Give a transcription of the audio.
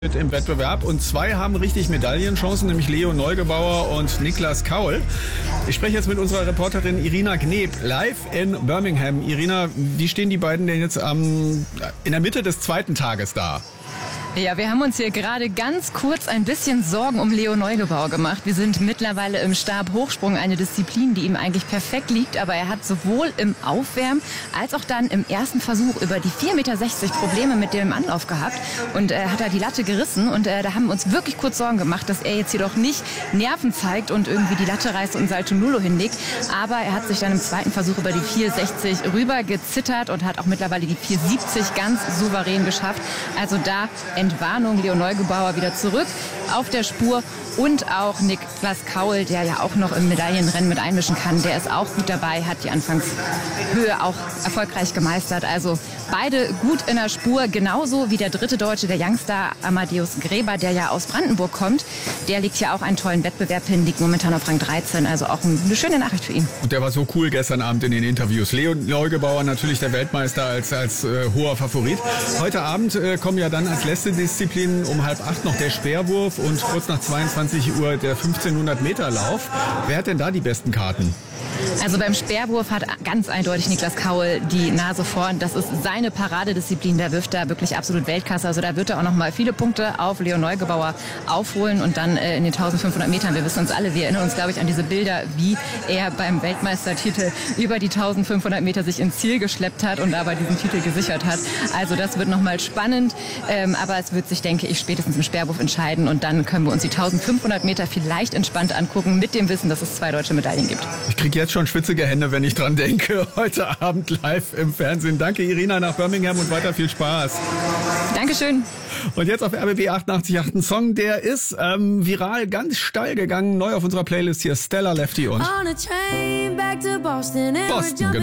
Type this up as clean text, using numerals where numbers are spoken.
Im Wettbewerb und zwei haben richtig Medaillenchancen, nämlich Leo Neugebauer und Niklas Kaul. Ich spreche jetzt mit unserer Reporterin Irina Gneb live in Birmingham. Irina, wie stehen die beiden denn jetzt in der Mitte des zweiten Tages da? Ja, wir haben uns hier gerade ganz kurz ein bisschen Sorgen um Leo Neugebauer gemacht. Wir sind mittlerweile im Stabhochsprung, eine Disziplin, die ihm eigentlich perfekt liegt. Aber er hat sowohl im Aufwärmen als auch dann im ersten Versuch über die 4,60 Meter Probleme mit dem Anlauf gehabt. Und hat er die Latte gerissen. Und da haben wir uns wirklich kurz Sorgen gemacht, dass er jetzt jedoch nicht Nerven zeigt und irgendwie die Latte reißt und ein Salto Nullo hinlegt. Aber er hat sich dann im zweiten Versuch über die 4,60 rüber gezittert und hat auch mittlerweile die 4,70 ganz souverän geschafft. Also da Entwarnung, Leo Neugebauer wieder zurück auf der Spur und auch Niklas Kaul, der ja auch noch im Medaillenrennen mit einmischen kann, der ist auch gut dabei, hat die Anfangshöhe auch erfolgreich gemeistert. Also beide gut in der Spur, genauso wie der dritte Deutsche, der Youngstar Amadeus Gräber, der ja aus Brandenburg kommt. Der legt ja auch einen tollen Wettbewerb hin, liegt momentan auf Rang 13, also auch eine schöne Nachricht für ihn. Und der war so cool gestern Abend in den Interviews. Leo Neugebauer natürlich der Weltmeister als hoher Favorit. Heute Abend kommen ja dann als letzte Disziplin um 7:30 noch der Speerwurf und kurz nach 22 Uhr der 1500 Meter Lauf. Wer hat denn da die besten Karten? Also beim Speerwurf hat ganz eindeutig Niklas Kaul die Nase vorn. Das ist seine Paradedisziplin. Der wirft da wirklich absolut Weltklasse. Also da wird er auch noch mal viele Punkte auf Leo Neugebauer aufholen. Und dann in den 1500 Metern, wir wissen uns alle, wir erinnern uns, glaube ich, an diese Bilder, wie er beim Weltmeistertitel über die 1500 Meter sich ins Ziel geschleppt hat und dabei diesen Titel gesichert hat. Also das wird noch mal spannend. Aber es wird sich, denke ich, spätestens im Speerwurf entscheiden. Und dann können wir uns die 1500 Meter vielleicht entspannt angucken, mit dem Wissen, dass es 2 deutsche Medaillen gibt. Ich kriege jetzt schon schwitzige Hände, wenn ich dran denke. Heute Abend live im Fernsehen. Danke Irina nach Birmingham und weiter viel Spaß. Dankeschön. Und jetzt auf RBB 88 ein Song, der ist viral ganz steil gegangen. Neu auf unserer Playlist hier Stella Lefty und Boston.